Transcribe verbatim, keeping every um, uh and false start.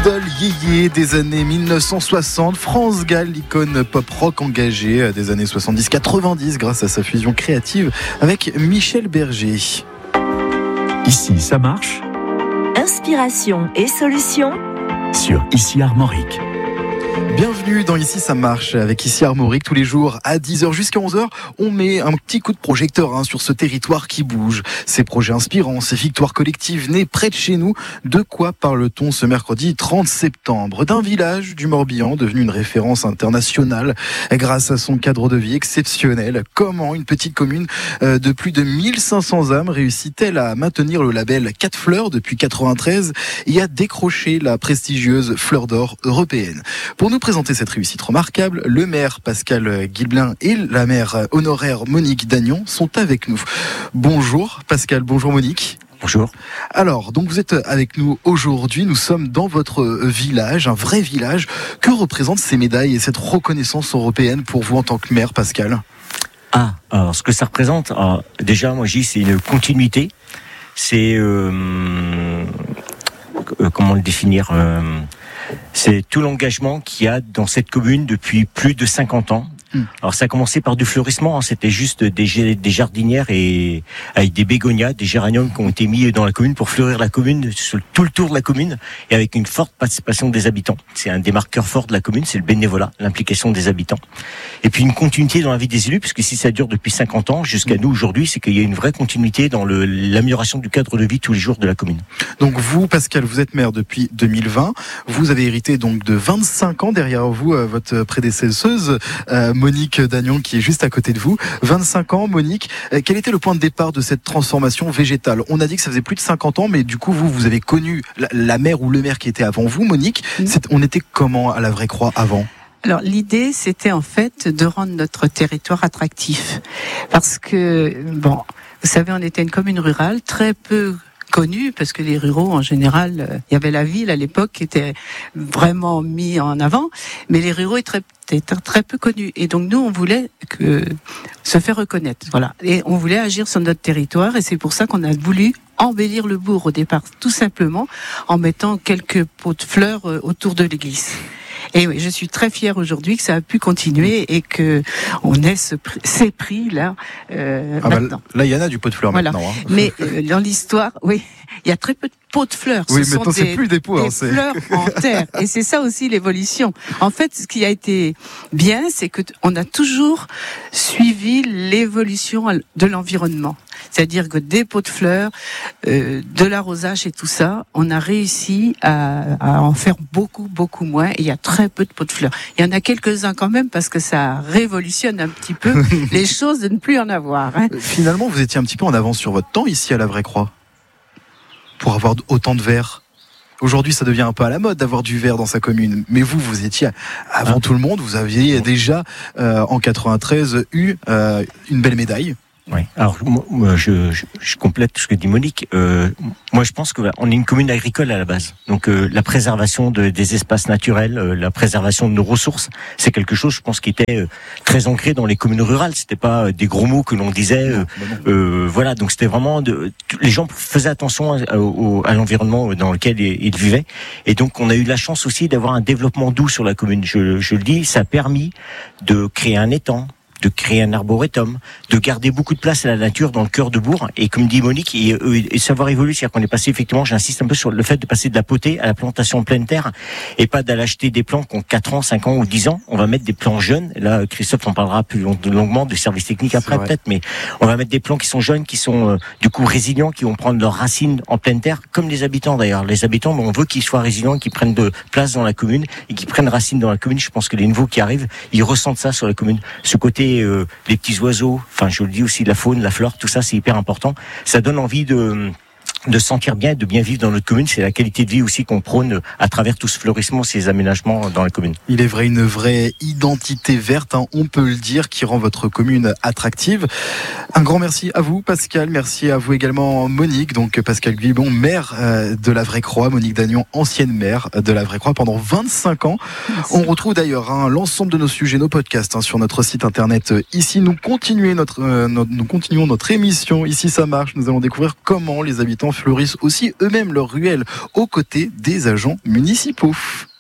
idole yéyé des années mille neuf cent soixante, France Gall, l'icône pop-rock engagée des années soixante-dix quatre-vingt-dix grâce à sa fusion créative avec Michel Berger. Ici, ça marche. Inspiration et solutions sur Ici Armorique. Bienvenue dans Ici ça marche avec Ici Armorique. Tous les jours à dix heures jusqu'à onze heures, on met un petit coup de projecteur hein, sur ce territoire qui bouge. Ces projets inspirants, ces victoires collectives nées près de chez nous. De quoi parle-t-on ce mercredi trente septembre? D'un village du Morbihan devenu une référence internationale grâce à son cadre de vie exceptionnel. Comment une petite commune de plus de mille cinq cents âmes réussit-elle à maintenir le label quatre fleurs depuis quatre-vingt-treize et à décrocher la prestigieuse Fleur d'Or européenne? Pour nous présenter cette réussite remarquable, le maire Pascal Guilblin et la maire honoraire Monique Dagnon sont avec nous. Bonjour Pascal, bonjour Monique. Bonjour. Alors, donc vous êtes avec nous aujourd'hui, nous sommes dans votre village, un vrai village. Que représentent ces médailles et cette reconnaissance européenne pour vous en tant que maire, Pascal? Ah, alors ce que ça représente, alors, déjà moi je dis c'est une continuité, c'est, euh, euh, comment le définir euh, c'est tout l'engagement qu'il y a dans cette commune depuis plus de cinquante ans. Alors ça a commencé par du fleurissement, hein. C'était juste des, des jardinières et avec des bégonias, des géraniums qui ont été mis dans la commune pour fleurir la commune sur tout le tour de la commune et avec une forte participation des habitants. C'est un des marqueurs forts de la commune, c'est le bénévolat, l'implication des habitants. Et puis une continuité dans la vie des élus, parce que si ça dure depuis cinquante ans jusqu'à nous aujourd'hui, c'est qu'il y a une vraie continuité dans le, l'amélioration du cadre de vie tous les jours de la commune. Donc vous, Pascal, vous êtes maire depuis deux mille vingt. Vous avez hérité donc de vingt-cinq ans derrière vous, euh, votre prédécesseuse euh, Monique Dagnon qui est juste à côté de vous. vingt-cinq ans, Monique. Euh, quel était le point de départ de cette transformation végétale? On a dit que ça faisait plus de cinquante ans, mais du coup vous, vous avez connu la, la maire ou le maire qui était avant vous, Monique. Mmh. C'est, on était comment à la Vraie Croix avant? Alors l'idée, c'était en fait de rendre notre territoire attractif, parce que bon, vous savez, on était une commune rurale très peu connue, parce que les ruraux en général, il euh, y avait la ville à l'époque qui était vraiment mis en avant, mais les ruraux étaient très, étaient très peu connus. Et donc nous, on voulait que se faire reconnaître, voilà. Et on voulait agir sur notre territoire, et c'est pour ça qu'on a voulu embellir le bourg au départ, tout simplement en mettant quelques pots de fleurs euh, autour de l'église. Et oui, je suis très fière aujourd'hui que ça a pu continuer et que on ait ce, ces prix là euh, ah maintenant. Bah, là, il y en a du pot de fleurs voilà. maintenant. Hein. Mais euh, dans l'histoire, oui, il y a très peu de pots de fleurs. Oui, ce maintenant sont des, c'est plus des pots, des hein, c'est... fleurs en terre. Et c'est ça aussi l'évolution. En fait, ce qui a été bien, c'est que t- on a toujours suivi l'évolution de l'environnement. C'est-à-dire que des pots de fleurs, euh, de l'arrosage et tout ça, on a réussi à, à en faire beaucoup, beaucoup moins. Et il y a très peu de pots de fleurs. Il y en a quelques-uns quand même parce que ça révolutionne un petit peu les choses de ne plus en avoir. Hein. Finalement, vous étiez un petit peu en avance sur votre temps ici à la Vraie Croix pour avoir autant de verre. Aujourd'hui, ça devient un peu à la mode d'avoir du verre dans sa commune. Mais vous, vous étiez avant ah. tout le monde. Vous aviez déjà euh, en quatre-vingt-treize eu euh, une belle médaille. Oui. Alors moi, je, je, je complète ce que dit Monique. Euh, moi, je pense que on est une commune agricole à la base. Donc, euh, la préservation de, des espaces naturels, euh, la préservation de nos ressources, c'est quelque chose, je pense, qui était euh, très ancré dans les communes rurales. C'était pas euh, des gros mots que l'on disait. Euh, euh, voilà. Donc, c'était vraiment de, les gens faisaient attention à, au, à l'environnement dans lequel ils, ils vivaient. Et donc, on a eu la chance aussi d'avoir un développement doux sur la commune. Je, je le dis, ça a permis de créer un étang, de créer un arboretum, de garder beaucoup de place à la nature dans le cœur de bourg. Et comme dit Monique, et, et, et savoir évoluer, c'est-à-dire qu'on est passé, effectivement, j'insiste un peu sur le fait de passer de la potée à la plantation en pleine terre, et pas d'aller acheter des plants qui ont quatre ans, cinq ans ou dix ans. On va mettre des plants jeunes. Là, Christophe en parlera plus long, longuement des services techniques après, peut-être, mais on va mettre des plants qui sont jeunes, qui sont euh, du coup résilients, qui vont prendre leurs racines en pleine terre, comme les habitants d'ailleurs. Les habitants, on veut qu'ils soient résilients, qu'ils prennent de place dans la commune et qu'ils prennent racine dans la commune. Je pense que les nouveaux qui arrivent, ils ressentent ça sur la commune. Ce côté, euh, les petits oiseaux, enfin je le dis aussi, la faune, la flore, tout ça c'est hyper important. Ça donne envie de de se sentir bien et de bien vivre dans notre commune. C'est la qualité de vie aussi qu'on prône à travers tout ce fleurissement, ces aménagements dans la commune. Il est vrai, une vraie identité verte, hein, on peut le dire, qui rend votre commune attractive. Un grand merci à vous, Pascal. Merci à vous également, Monique. Donc, Pascal Guilblin, maire euh, de la Vraie Croix. Monique Dagnon, ancienne maire de la Vraie Croix pendant vingt-cinq ans. Merci. On retrouve d'ailleurs hein, l'ensemble de nos sujets, nos podcasts hein, sur notre site internet. Ici, nous continuons notre, euh, notre, nous continuons notre émission. Ici, ça marche. Nous allons découvrir comment les habitants fleurissent aussi eux-mêmes leurs ruelles aux côtés des agents municipaux.